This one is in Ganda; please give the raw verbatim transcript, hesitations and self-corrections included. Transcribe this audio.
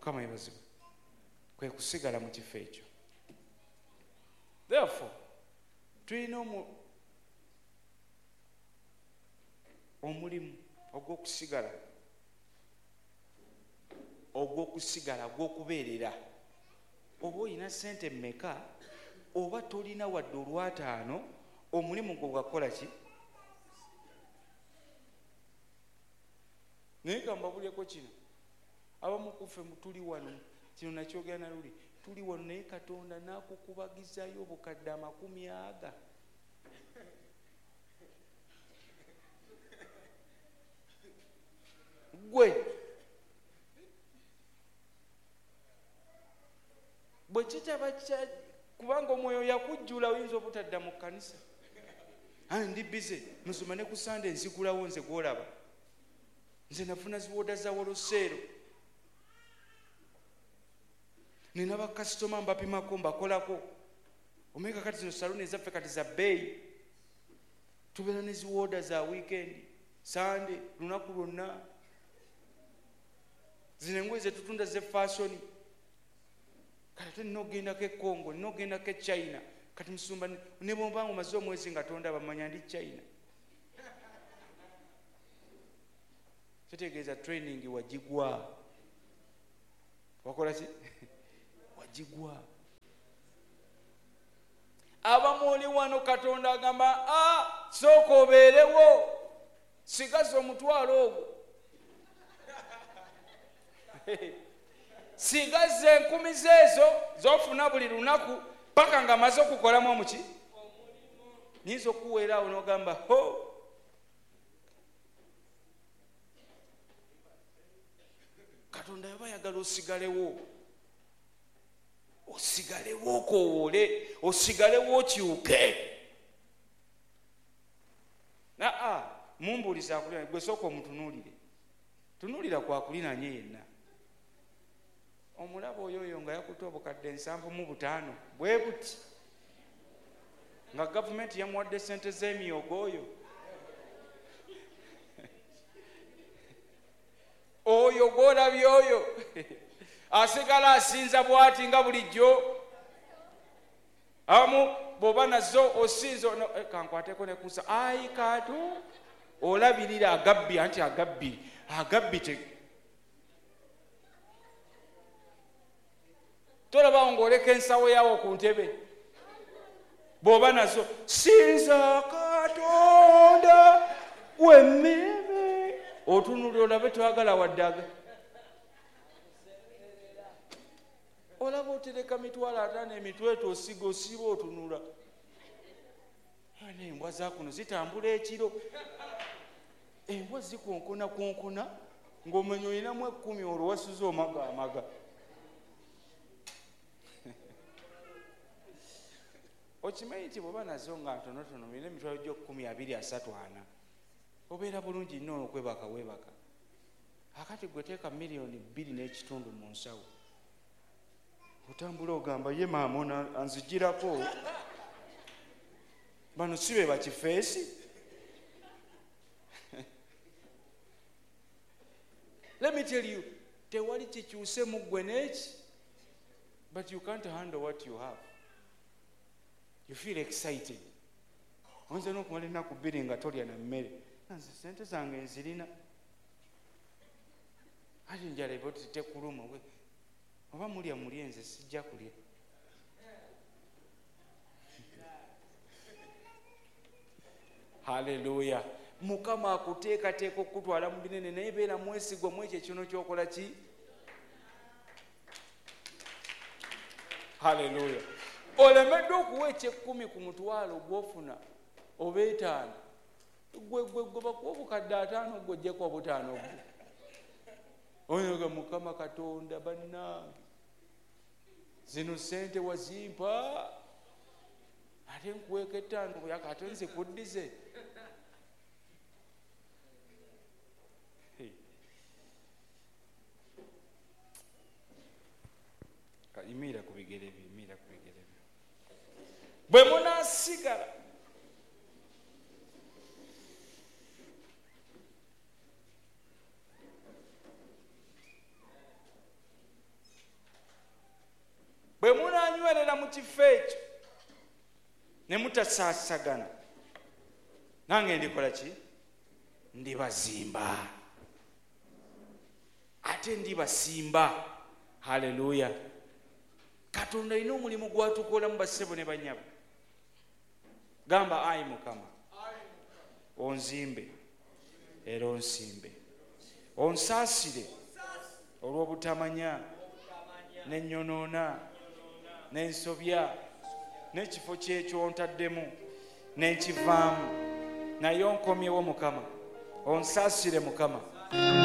Mukama yebazibwe kwe kusigala mu kifo ekyo. Therefore tulina omulimu ogw'okusigala ogw'okusigala gw'okubeerera. Oba olina ssente mmeka oba tolina wadde olwataano, omulimu gwo gwakola ki? Naye nga mbabuleko kino, abamu kuffe tuli wano, kino nakyogera na luli, tuli wano naye Katonda n'akukubagizayo obukadde amakumi aga. Gwe bwe kitaba kya kubanga omwoyo yakujjula oyinza obutadda mu kkanisa. Ani ndi bize musoma ne ku Sande nzigulawo nze gwolaba. Nze nafuna ziwoda za Woloseero. Nina bakasitoma mbapimako mbakolako. Omeka kati zino saluni ezaffe kati za bbeeyi. Tubeera ne ziwoda za weekend, Sande, lunaku lwonna. Zino engoye ze tutunda ze fashion. Kati nina ogendako e Congo, nina ogendako e China. Kati musumba ne bw'oba omaze omwezi nga tonda bamanya ndi China. Kitegeeza training wagigwa. Wakola ki? Wagigwa. Abamu oli wano Katonda agamba, ah, sooka obeerewo, sigaza omutwalo ogwo. Sigaza enkumi zeezo z'ofuna buli lunaku paka nga maze okukolamu omuki nyinza okuweera awo n'ogamba ho. Katonda yaba ayagala osigalewo, osigalewo okowoole, osigalewo okyuke. Aa mumbuuliza akulina, gwe sooka omutunuulire, tunuulira kwakulinanye yenna. Omulaba oyo oyo nga yakuta obukadde nsanvu mu butaano bwe buti, nga gavumenti yamuwadde ssente z'emyogo oyo. Oyo gw'olabye oyo asigala asinza bw'ati nga bulijjo. Abamu bw'oba nazo osinza kankwateko ne kusa ayi Kato olabirira agabbi, anti agabbi agabbi te tolaba ng'oleka ensawo yawo ku ntebe. Bw'oba nazo sinza Katonda wemmeme, otunulira olabe twagala waddaga. Olaba otereka mitwalo ataano emitweto osiga osiba otunula. Embwa zakuno zitambula ekiro, embwa zikonkona konkona ng'omenya olinamu ekkumi olwo wasuza omaga amaga. Okimanyi nti bw'oba nazo nga ntonotono olina emitwalo gy'okkumi abiri asatu ana, obeera bulungi nnyo okwebaka weebaka. Akati gwe teeka miliyoni bbiri n'ekitundu mu nsawo, otambula ogamba ye maama anzigirako, bano si be bakifeesi. Let me tell you, tewali kikyuse mu ggwe n'eki, but you can't handle what you have. You feel excited. Oyinza n'okumala ennaku bbiri nga tolya na mmere. Nze ssente zange nzirina. Ate enjala eba oti tekuluma. Oba mulya mulye, nze sijja kulya. Haleluya. Mukama akuteekateeka okutwala mu binene, naye beera mwesigwa mu ekyo kino ky'okola ki? Haleluya. Olemedde okuwa eky'ekkumi ku mutwalo gw'ofuna oba etaano, gwe gwe gwe bakuwa obukadde ataano gwe oggyeko obutaano gwe. Oyoga Mukama Katonda bannange, zino ssente wazimpa ate nkuweeka ettaano yakate nzikuddize. Yimiira ku bigere bye, yimiira ku bigere bye. Bwe munaasigala kifo ekyo ne mutasaasagana, nange ndikola ki? Ndibazimba ate ndibasimba. Haleluya! Katonda alina omulimu gwatukola mu bassebo ne banyabo. Gamba, ayi Mukama, onzimbe era onsimbe, onsaasire olw'obutamanya n'ennyonoona n'ensobya n'ekifo kyekyo ontaddemu n'enkivaamu, naye onkomyewo Mukama, onsaasire Mukama.